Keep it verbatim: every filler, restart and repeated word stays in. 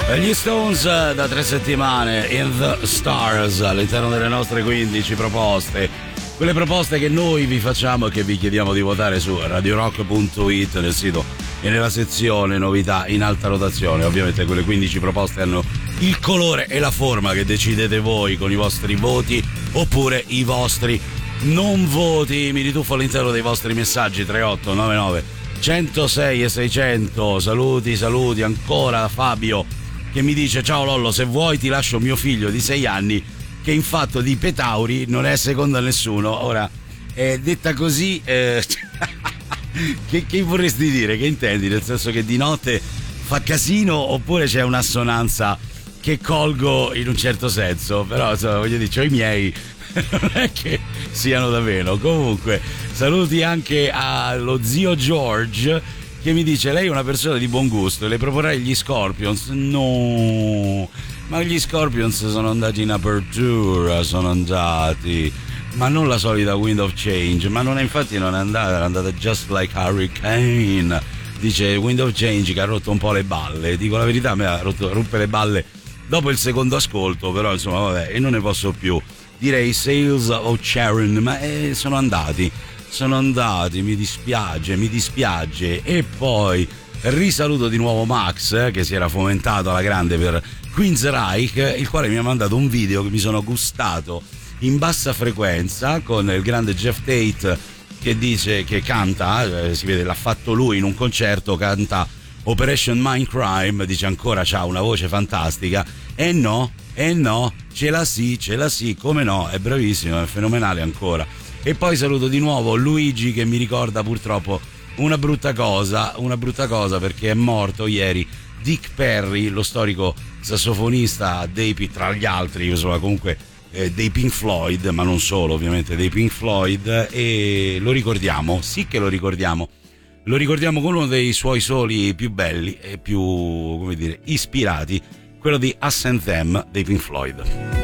Gli Stones da tre settimane, In the Stars, all'interno delle nostre quindici proposte. Quelle proposte che noi vi facciamo e che vi chiediamo di votare su radio rock punto it nel sito e nella sezione novità in alta rotazione. Ovviamente quelle quindici proposte hanno il colore e la forma che decidete voi con i vostri voti oppure i vostri non voti. Mi rituffo all'interno dei vostri messaggi tre otto nove nove centosei e seicento. Saluti, saluti ancora Fabio che mi dice: ciao Lollo, se vuoi ti lascio mio figlio di sei anni che in fatto di petauri non è secondo a nessuno. Ora, eh, detta così, eh, che, che vorresti dire? Che intendi? Nel senso che di notte fa casino oppure c'è un'assonanza che colgo in un certo senso? Però insomma, voglio dire, c'ho i miei, non è che siano da meno. Comunque, saluti anche allo zio George che mi dice: lei è una persona di buon gusto, le proporrei gli Scorpions? No, ma gli Scorpions sono andati in apertura, sono andati, ma non la solita Wind of Change, ma non è, infatti non è andata, è andata Just Like Hurricane. Dice Wind of Change che ha rotto un po' le balle. Dico la verità, a me ha rotto ruppe le balle dopo il secondo ascolto, però insomma vabbè, e non ne posso più. Direi Sales of Sharon, ma eh, sono andati sono andati, mi dispiace, mi dispiace. E poi risaluto di nuovo Max, eh, che si era fomentato alla grande per Queensryche, il quale mi ha mandato un video che mi sono gustato in bassa frequenza con il grande Jeff Tate che dice che canta, eh, si vede l'ha fatto lui in un concerto, canta Operation Mindcrime, dice ancora c'ha una voce fantastica. E no, e no, ce la sì, ce la sì, come no, è bravissimo, è fenomenale ancora. E poi saluto di nuovo Luigi che mi ricorda purtroppo una brutta cosa, una brutta cosa perché è morto ieri Dick Perry, lo storico sassofonista dei, tra gli altri, insomma comunque eh, dei Pink Floyd, ma non solo ovviamente dei Pink Floyd, e lo ricordiamo, sì che lo ricordiamo, lo ricordiamo con uno dei suoi soli più belli e più, come dire, ispirati, quello di Us and Them dei Pink Floyd.